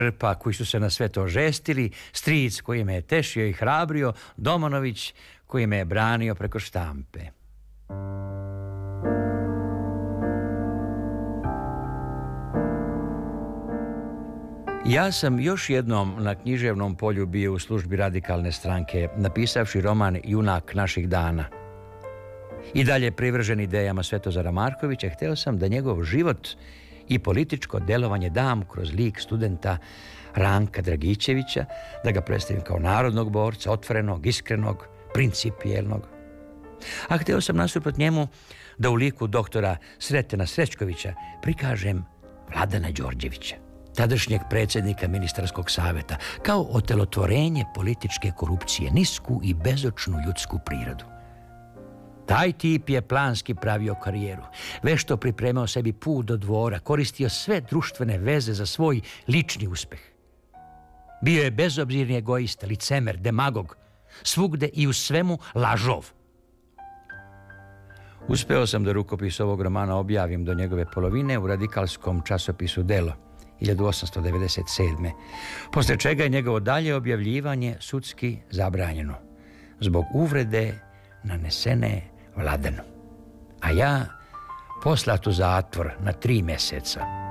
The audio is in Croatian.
pa koji su se na sve to žestili, stric koji me je tešio i hrabrio, Domanović koji me je branio preko štampe. Ja sam još jednom na književnom polju bio u službi Radikalne stranke, napisavši roman Junak naših dana. I dalje privržen idejama Svetozara Markovića, hteo sam da njegov život i političko delovanje dam kroz lik studenta Ranka Dragićevića, da ga predstavim kao narodnog borca, otvorenog, iskrenog, principijelnog. A hteo sam nasuprot njemu da u liku doktora Sretena Srećkovića prikažem Vladana Đorđevića, tadašnjeg predsjednika ministarskog savjeta, kao otelotvorenje političke korupcije, nisku i bezočnu ljudsku prirodu. Taj tip je planski pravio karijeru, vešto pripremao sebi put do dvora, koristio sve društvene veze za svoj lični uspeh. Bio je bezobzirni egoista, licemer, demagog, svugde i u svemu lažov. Uspeo sam da rukopis ovog romana objavim do njegove polovine u radikalskom časopisu Delo 1897. Posle čega je njegovo dalje objavljivanje sudski zabranjeno zbog uvrede nanesene Vladanu. A ja poslat u zatvor na 3 mjeseca.